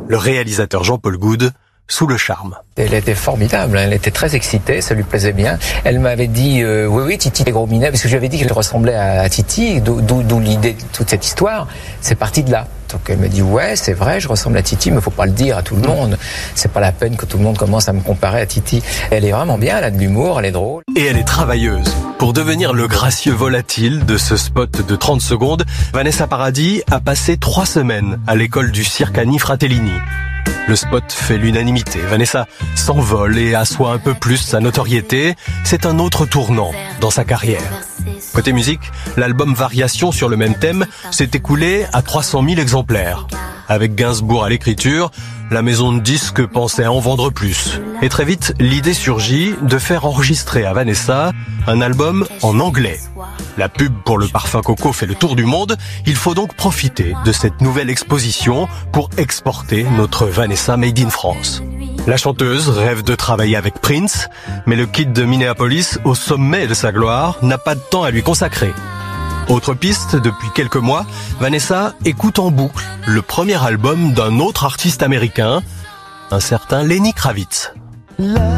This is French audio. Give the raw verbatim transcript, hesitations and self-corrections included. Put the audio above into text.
Le réalisateur Jean-Paul Goude, sous le charme. Elle était formidable, elle était très excitée, ça lui plaisait bien. Elle m'avait dit, euh, oui, oui, Titi les gros minets, parce que je lui avais dit qu'elle ressemblait à, à Titi, d'où, d'où l'idée de toute cette histoire. C'est parti de là. Donc elle me dit, ouais, c'est vrai, je ressemble à Titi, mais faut pas le dire à tout le monde. C'est pas la peine que tout le monde commence à me comparer à Titi. Elle est vraiment bien, elle a de l'humour, elle est drôle. Et elle est travailleuse. Pour devenir le gracieux volatile de ce spot de trente secondes, Vanessa Paradis a passé trois semaines à l'école du cirque Annie Fratellini. Le spot fait l'unanimité. Vanessa s'envole et assoit un peu plus sa notoriété. C'est un autre tournant dans sa carrière. Côté musique, l'album Variations sur le même thème s'est écoulé à trois cent mille exemplaires. Avec Gainsbourg à l'écriture, la maison de disques pensait en vendre plus. Et très vite, l'idée surgit de faire enregistrer à Vanessa un album en anglais. La pub pour le parfum coco fait le tour du monde. Il faut donc profiter de cette nouvelle exposition pour exporter notre Vanessa Made in France. La chanteuse rêve de travailler avec Prince, mais le kid de Minneapolis, au sommet de sa gloire, n'a pas de temps à lui consacrer. Autre piste, depuis quelques mois, Vanessa écoute en boucle le premier album d'un autre artiste américain, un certain Lenny Kravitz.